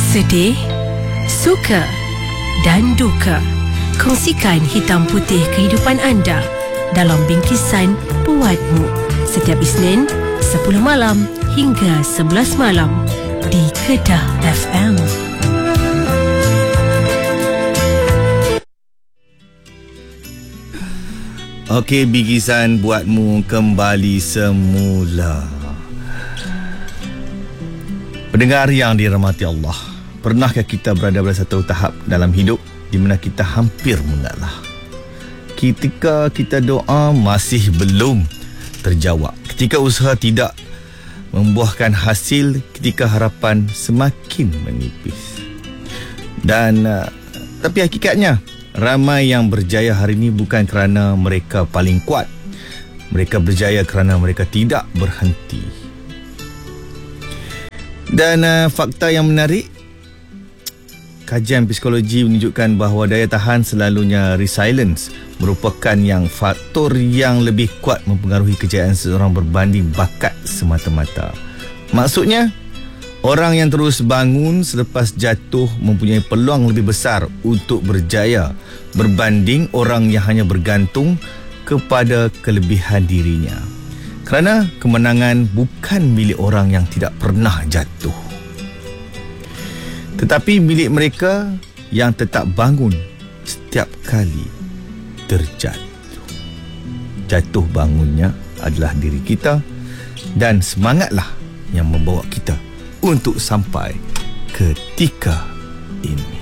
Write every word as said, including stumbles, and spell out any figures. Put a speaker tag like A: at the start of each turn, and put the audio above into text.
A: Sedih, suka dan duka. Kongsikan hitam putih kehidupan anda dalam bingkisan Buatmu setiap Isnin sepuluh malam hingga sebelas malam di Kedah F M.
B: Okey, bingkisan Buatmu kembali semula. Pendengar yang dirahmati Allah, pernahkah kita berada pada satu tahap dalam hidup di mana kita hampir mengalah? Ketika kita doa masih belum terjawab, ketika usaha tidak membuahkan hasil, ketika harapan semakin menipis. Dan uh, tapi hakikatnya ramai yang berjaya hari ini bukan kerana mereka paling kuat. Mereka berjaya kerana mereka tidak berhenti. Dan uh, fakta yang menarik, kajian psikologi menunjukkan bahawa daya tahan selalunya resilience merupakan yang faktor yang lebih kuat mempengaruhi kejayaan seseorang berbanding bakat semata-mata. Maksudnya, orang yang terus bangun selepas jatuh mempunyai peluang lebih besar untuk berjaya berbanding orang yang hanya bergantung kepada kelebihan dirinya. Kerana kemenangan bukan milik orang yang tidak pernah jatuh, tetapi milik mereka yang tetap bangun setiap kali terjatuh. Jatuh bangunnya adalah diri kita, dan semangatlah yang membawa kita untuk sampai ketika ini.